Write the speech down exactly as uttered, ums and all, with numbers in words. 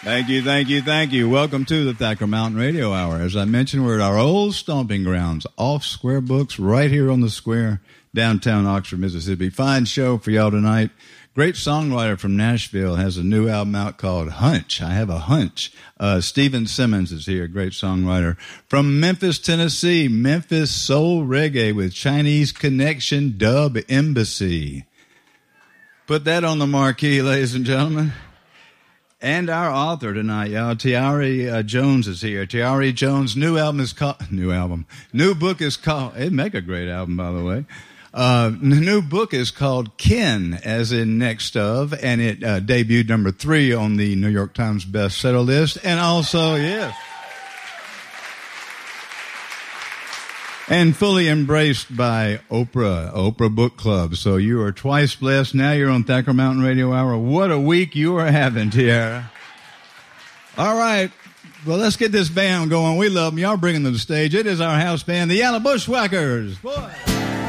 Thank you, thank you, thank you. Welcome to the Thacker Mountain Radio Hour. As I mentioned, we're at our old stomping grounds, off Square Books, right here on the square, downtown Oxford, Mississippi. Fine show for y'all tonight. Great songwriter from Nashville has a new album out called Hunch. I Have a Hunch. Uh, Stephen Simmons is here, great songwriter. From Memphis, Tennessee, Memphis Soul Reggae with Chinese Connection Dub Embassy. Put that on the marquee, ladies and gentlemen. And our author tonight, y'all, Tiari uh, Jones is here. Tiari Jones' new album is called, new album, new book is called, it'd make a great album, by the way. Uh, the new book is called Kin, as in next of, and it uh, debuted number three on the New York Times bestseller list, and also, yes, and fully embraced by Oprah, Oprah Book Club. So you are twice blessed. Now you're on Thacker Mountain Radio Hour. What a week you are having, Tiara. All right. Well, let's get this band going. We love them. Y'all bring them to the stage. It is our house band, the Yellow Bushwhackers. Boy.